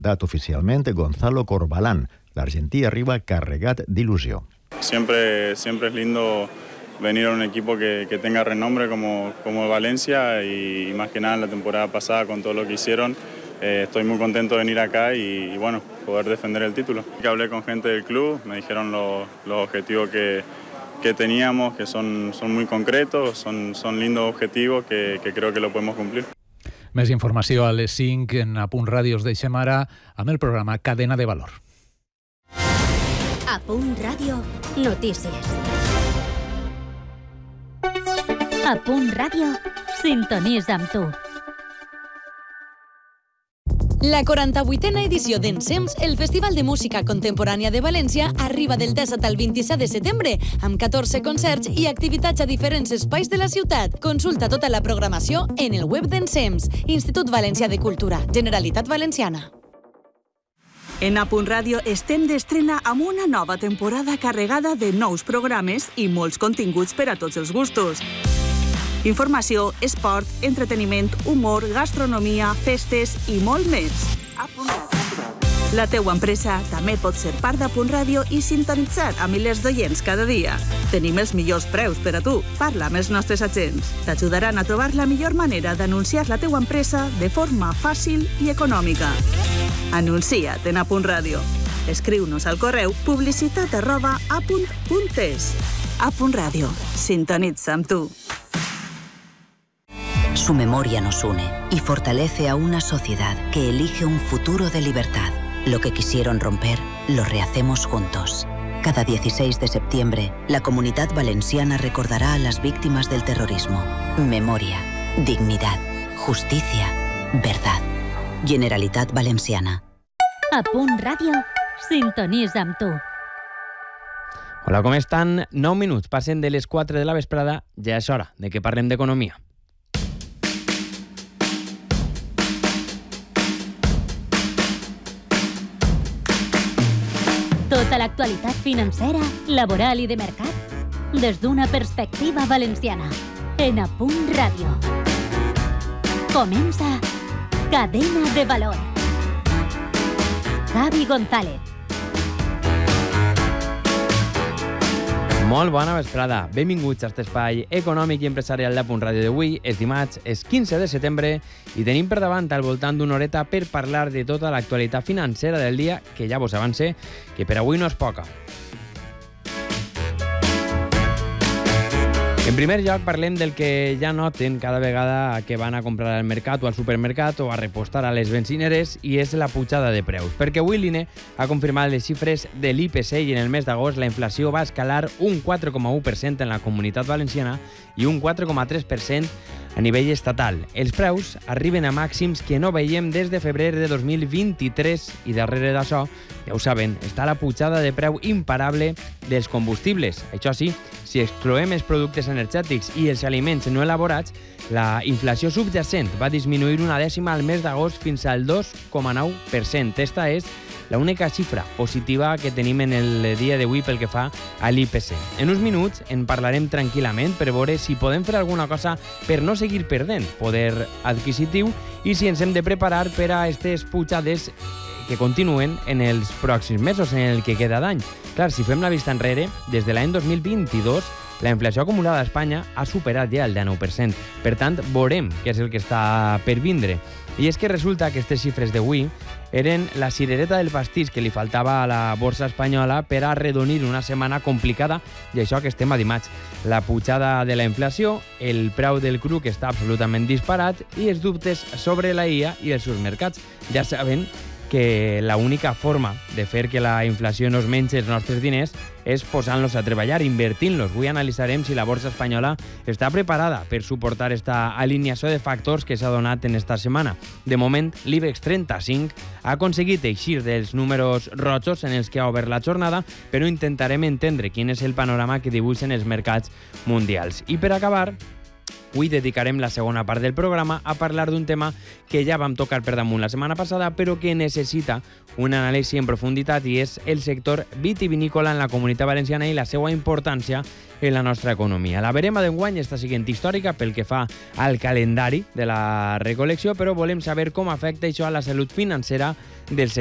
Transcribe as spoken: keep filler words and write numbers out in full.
Dat oficialment Gonzalo Corbalán. L'argentí arriba carregat d'il·lusió. Siempre, siempre es lindo venir a un equipo que, que tenga renombre como, como Valencia y, y más que nada en la temporada pasada con todo lo que hicieron. Eh, estoy muy contento de venir acá y, y bueno, poder defender el título. Que hablé con gente del club, me dijeron los, los objetivos que, que teníamos, que son, son muy concretos, son, son lindos objetivos que, que creo que lo podemos cumplir. Més informació a les cinc en A Punt Ràdio. Us deixem ara amb el programa Cadena de Valor. A Punt Ràdio, notícies. A Punt Ràdio, sintonitza amb tu. La quaranta-vuitena edició d'Ensems, el Festival de Música Contemporània de València, arriba del disset al vint-i-set de setembre, amb catorze concerts i activitats a diferents espais de la ciutat. Consulta tota la programació en el web d'Ensems, Institut Valencià de Cultura, Generalitat Valenciana. En A Punt Ràdio estem d'estrena amb una nova temporada carregada de nous programes i molts continguts per a tots els gustos. Informació, esport, entreteniment, humor, gastronomia, festes i molt més. La teua empresa també pot ser part d'A Punt Ràdio i sintonitzar a milers d'oients cada dia. Tenim els millors preus per a tu. Parla amb els nostres agents. T'ajudaran a trobar la millor manera d'anunciar la teua empresa de forma fàcil i econòmica. Anuncia't en A Punt Ràdio. Escriu-nos al correu publicitat arroba apunt punt es. A Punt Ràdio. Sintonitza amb tu. Su memoria nos une y fortalece a una sociedad que elige un futuro de libertad. Lo que quisieron romper, lo rehacemos juntos. Cada dieciséis de septiembre, la Comunidad Valenciana recordará a las víctimas del terrorismo. Memoria, dignidad, justicia, verdad. Generalitat Valenciana. A Punt Ràdio, sintonitza amb tu. Hola, com estan? nou minuts passen de les quatre de la vesprada. Ja és hora de que parlem d'economia. Tota l'actualitat financera, laboral i de mercat, des d'una perspectiva valenciana. En A Punt Ràdio. Comença Cadena de Valor. Javi González. Molt bona vesprada. Benvinguts a aquest espai econòmic i empresarial d'A Punt Ràdio d'avui. És dimarts, és quinze de setembre i tenim per davant al voltant d'una horeta per parlar de tota l'actualitat financera del dia, que ja vos avance que per avui no és poca. En primer lloc, parlem del que ja noten cada vegada que van a comprar al mercat o al supermercat o a repostar a les benzineres, i és la pujada de preus. Perquè avui l'I N E ha confirmat les xifres de l'I P C i en el mes d'agost la inflació va escalar un quatre coma u per cent en la Comunitat Valenciana i un quatre coma tres per cent a nivell estatal. Els preus arriben a màxims que no veiem des de febrer de dos mil vint-i-tres i darrere d'això, ja ho saben, està la pujada de preu imparable dels combustibles. Això sí, si excloem els productes energètics i els aliments no elaborats, la inflació subjacent va disminuir una dècima al mes d'agost fins al dos coma nou per cent. Esta és l'única xifra positiva que tenim en el dia d'avui pel que fa a l'I P C. En uns minuts en parlarem tranquil·lament per veure si podem fer alguna cosa per no seguir perdent poder adquisitiu i si ens hem de preparar per a aquestes pujades que continuen en els pròxims mesos, en el que queda d'any. Clar, si fem la vista enrere, des de l'any dos mil vint-i-dos la inflació acumulada a Espanya ha superat ja el deu per cent. Per tant, veurem què és el que està per vindre. I és que resulta que aquestes xifres d'avui eren la cirereta del pastís que li faltava a la borsa espanyola per a arredonir una setmana complicada, i això que estem a dimarts. La pujada de la inflació, el preu del cru que està absolutament disparat i els dubtes sobre la I A i els seus mercats. Ja saben que l'única forma de fer que la inflació no es mengi els nostres diners és posant-los a treballar, invertint-los. Avui analitzarem si la borsa espanyola està preparada per suportar esta alineació de factors que s'ha donat en esta setmana. De moment, l'IBEX trenta-cinc ha aconseguit eixir dels números rojos en els que ha obert la jornada, però intentarem entendre quin és el panorama que dibuixen els mercats mundials. I per acabar, Avui dedicarem la segona part del programa a parlar d'un tema que ja vam tocar per damunt la setmana passada, però que necessita un anàlisi en profunditat, i és el sector vitivinícola en la Comunitat Valenciana i la seva importància en la nostra economia. La verema d'enguany està sent històrica pel que fa al calendari de la recol·lecció, però volem saber com afecta això a la salut financera del sector